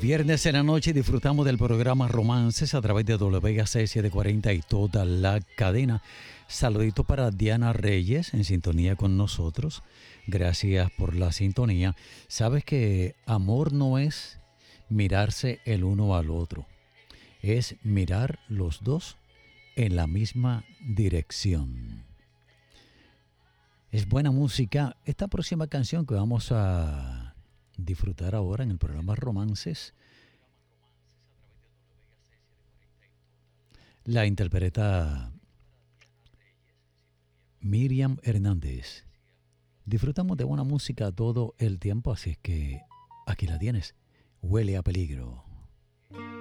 Viernes en la noche disfrutamos del programa Romances a través de WAC740 y toda la cadena. Saludito para Diana Reyes en sintonía con nosotros. Gracias por la sintonía. Sabes que amor no es mirarse el uno al otro, es mirar los dos en la misma dirección. Es buena música. Esta próxima canción que vamos a disfrutar ahora en el programa Romances la interpreta Miriam Hernández. Disfrutamos de buena música todo el tiempo, así es que aquí la tienes. Huele a peligro.